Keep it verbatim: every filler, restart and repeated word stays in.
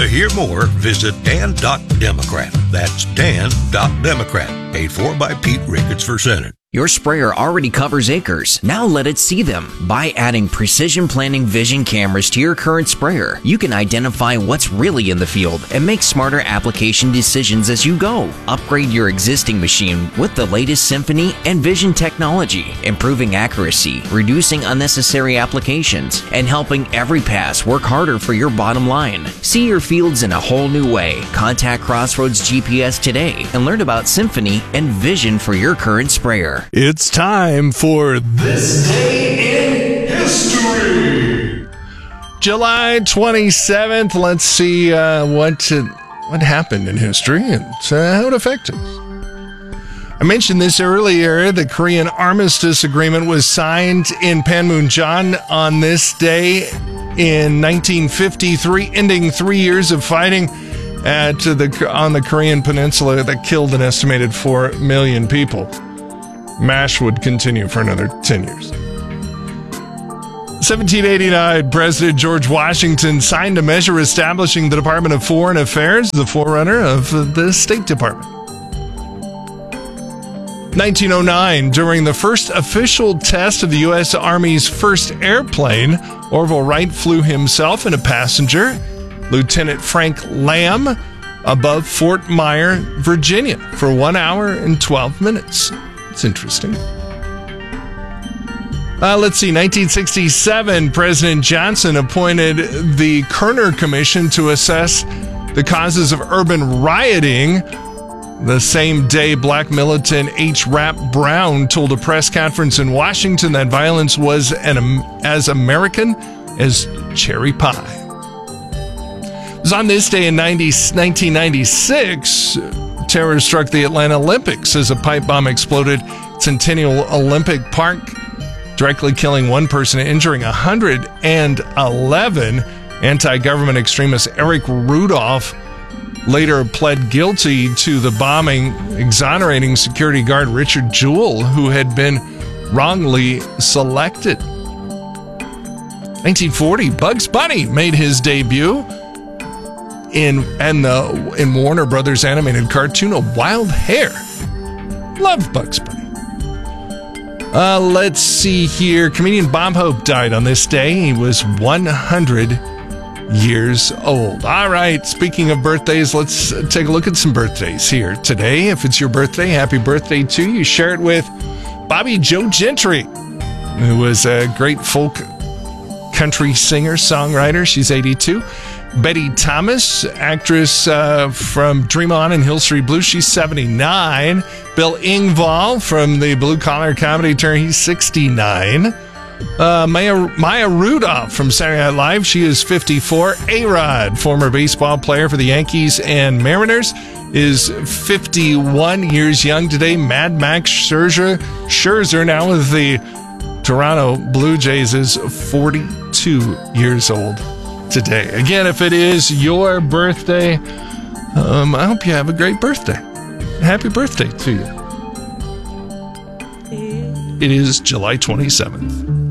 To hear more, visit dan dot democrat. That's dan dot democrat. Paid for by Pete Ricketts for Senate. Your sprayer already covers acres. Now let it see them. By adding Precision Planting Vision cameras to your current sprayer, you can identify what's really in the field and make smarter application decisions as you go. Upgrade your existing machine with the latest Symphony and Vision technology, improving accuracy, reducing unnecessary applications, and helping every pass work harder for your bottom line. See your fields in a whole new way. Contact Crossroads G P S today and learn about Symphony and Vision for your current sprayer. It's time for This Day in History. July twenty-seventh. Let's see uh, what uh, what happened in history and uh, how it affected us. I mentioned this earlier. The Korean Armistice Agreement was signed in Panmunjom on this day in nineteen fifty-three, ending three years of fighting at the on the Korean Peninsula that killed an estimated four million people. MASH would continue for another ten years. seventeen eighty-nine, President George Washington signed a measure establishing the Department of Foreign Affairs, the forerunner of the State Department. nineteen oh nine, during the first official test of the U S Army's first airplane, Orville Wright flew himself and a passenger, Lieutenant Frank Lamb, above Fort Myer, Virginia, for one hour and twelve minutes. It's interesting. Uh, let's see, nineteen sixty-seven, President Johnson appointed the Kerner Commission to assess the causes of urban rioting. The same day, black militant H. Rap Brown told a press conference in Washington that violence was an, as American as cherry pie. It was on this day in nineteen ninety-six, terror struck the Atlanta Olympics as a pipe bomb exploded at Centennial Olympic Park, directly killing one person and injuring one hundred eleven. Anti-government extremist Eric Rudolph later pled guilty to the bombing, exonerating security guard Richard Jewell, who had been wrongly selected. nineteen forty, Bugs Bunny made his debut in and the in Warner Brothers animated cartoon A Wild Hare. Love Bugs Bunny. Uh, let's see here. Comedian Bob Hope died on this day. He was one hundred years old. All right, speaking of birthdays, let's take a look at some birthdays here today. If it's your birthday, happy birthday to you. Share it with Bobby Joe Gentry, who was a great folk country singer, songwriter. She's eighty-two. Betty Thomas, actress uh, from Dream On and Hill Street Blues, she's seventy-nine. Bill Engvall from the Blue Collar Comedy Tour, he's sixty-nine. Uh, Maya, Maya Rudolph from Saturday Night Live, she is fifty-four. A-Rod, former baseball player for the Yankees and Mariners, is fifty-one years young today. Mad Max Scherzer, Scherzer now with the Toronto Blue Jays, is forty-two years old today. Again, if it is your birthday, um, I hope you have a great birthday. Happy birthday to you. It is July twenty-seventh.